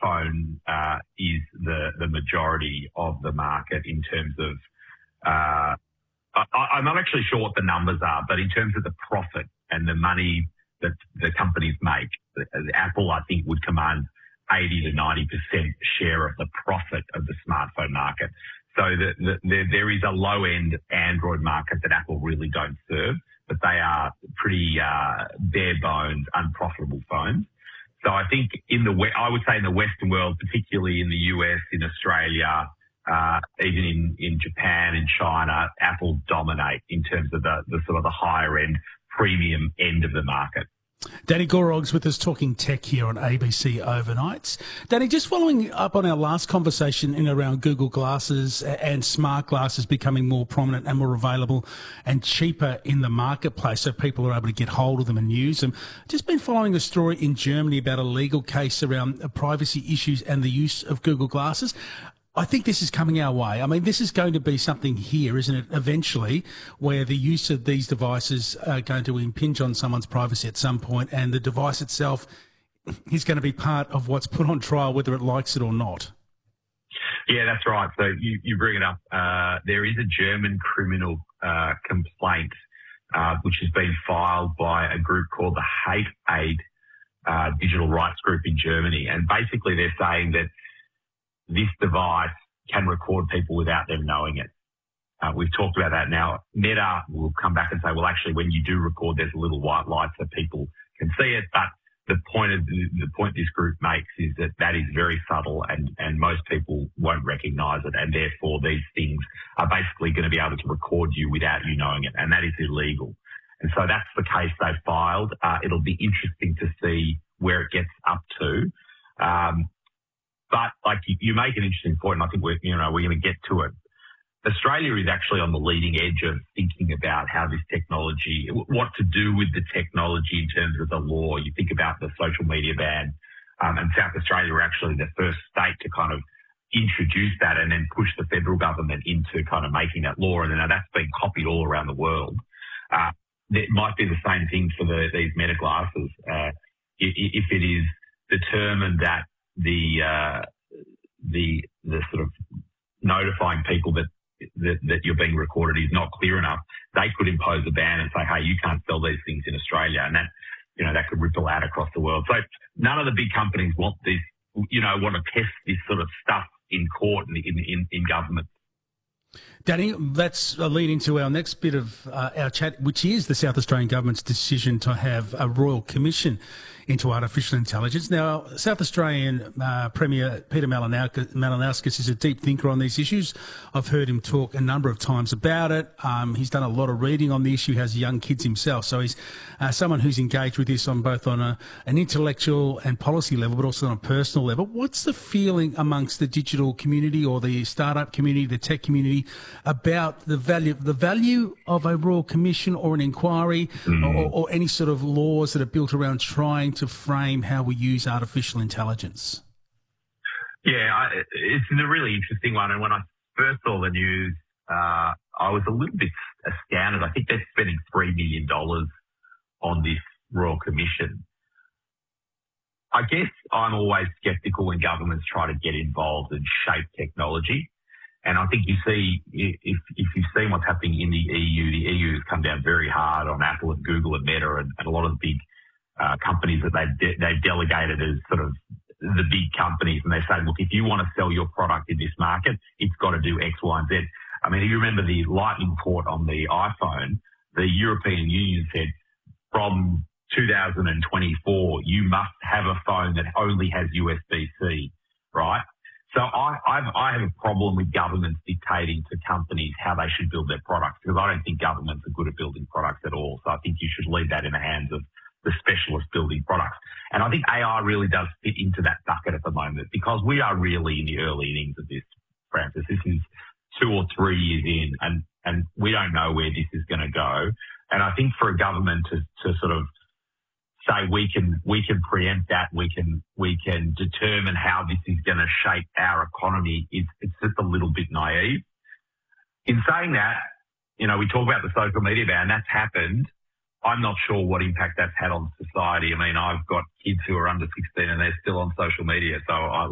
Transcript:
smartphone is the majority of the market in terms of, I'm not actually sure what the numbers are, but in terms of the profit and the money that the companies make, Apple, I think, would command 80 to 90% share of the profit of the smartphone market. So there is a low-end Android market that Apple really don't serve, but they are pretty bare-bones, unprofitable phones. So I think I would say in the Western world, particularly in the US, in Australia, even in Japan and China, Apple dominate in terms of the sort of the higher-end premium end of the market. Danny Gorogs with us talking tech here on ABC Overnights. Danny, just following up on our last conversation in around Google Glasses and smart glasses becoming more prominent and more available and cheaper in the marketplace so people are able to get hold of them and use them. Just been following a story in Germany about a legal case around privacy issues and the use of Google Glasses. I think this is coming our way. I mean, this is going to be something here, isn't it, eventually, where the use of these devices are going to impinge on someone's privacy at some point, and the device itself is going to be part of what's put on trial, whether it likes it or not. Yeah, that's right. So you bring it up. There is a German criminal complaint which has been filed by a group called the Hate Aid digital rights group in Germany. And basically they're saying that this device can record people without them knowing it. We've talked about that now. Meta will come back and say, well, actually, when you do record, there's a little white light so people can see it. But the point this group makes is that is very subtle and most people won't recognise it. And therefore, these things are basically going to be able to record you without you knowing it. And that is illegal. And so that's the case they filed. It'll be interesting to see where it gets up to. But like you make an interesting point, and I think we're going to get to it. Australia is actually on the leading edge of thinking about how this technology, what to do with the technology in terms of the law. You think about the social media ban, and South Australia were actually the first state to kind of introduce that and then push the federal government into kind of making that law. And then that's been copied all around the world. It might be the same thing for these Meta glasses. If it is determined that the sort of notifying people that you're being recorded is not clear enough, they could impose a ban and say, hey, you can't sell these things in Australia. And that, that could ripple out across the world. So none of the big companies want this, want to test this sort of stuff in court and in government. Danny, that's a lead into our next bit of our chat, which is the South Australian Government's decision to have a Royal Commission into artificial intelligence. Now, South Australian Premier Peter Malinauskas is a deep thinker on these issues. I've heard him talk a number of times about it. He's done a lot of reading on the issue, has young kids himself. So he's someone who's engaged with this on both on an intellectual and policy level, but also on a personal level. What's the feeling amongst the digital community or the startup community, the tech community, about the value of a Royal Commission or an inquiry or any sort of laws that are built around trying to frame how we use artificial intelligence? Yeah, it's a really interesting one. And when I first saw the news, I was a little bit astounded. I think they're spending $3 million on this Royal Commission. I guess I'm always sceptical when governments try to get involved and shape technology. And I think you see, if you've seen what's happening in the EU has come down very hard on Apple and Google and Meta and a lot of the big companies that they've delegated as sort of the big companies. And they're saying, look, if you want to sell your product in this market, it's got to do X, Y, and Z. I mean, if you remember the Lightning port on the iPhone, the European Union said from 2024, you must have a phone that only has USB-C, right? So I have a problem with governments dictating to companies how they should build their products because I don't think governments are good at building products at all. So I think you should leave that in the hands of the specialists building products. And I think AI really does fit into that bucket at the moment because we are really in the early innings of this, Francis. This is 2 or 3 years in and we don't know where this is going to go. And I think for a government to sort of say we can preempt that, we can determine how this is going to shape our economy, it's just a little bit naive. In saying that, we talk about the social media ban, that's happened. I'm not sure what impact that's had on society. I mean, I've got kids who are under 16 and they're still on social media, so